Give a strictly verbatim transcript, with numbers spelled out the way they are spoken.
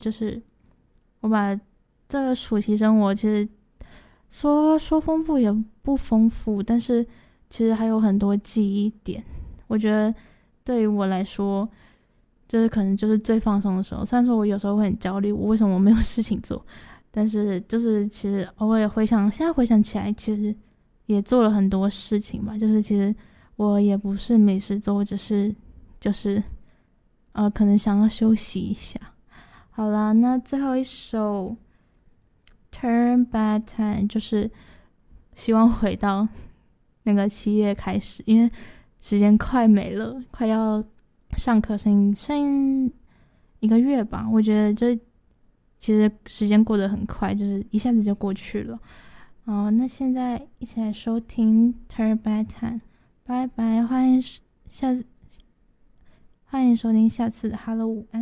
就是我把这个暑期生活其实说说丰富也不丰富，但是其实还有很多记忆点。我觉得对于我来说，就是可能就是最放松的时候。虽然说我有时候会很焦虑，我为什么没有事情做，但是就是其实偶尔回想，现在回想起来，其实也做了很多事情吧。就是其实我也不是没事做，我只是就是呃，可能想要休息一下。好啦，那最后一首 Turn Back Time 就是希望回到那个七月开始，因为时间快没了，快要上课剩剩一个月吧。我觉得这其实时间过得很快，就是一下子就过去了。好，那现在一起来收听 Turn Back Time， 拜拜，欢迎下欢迎收听下次的 Hello 午安。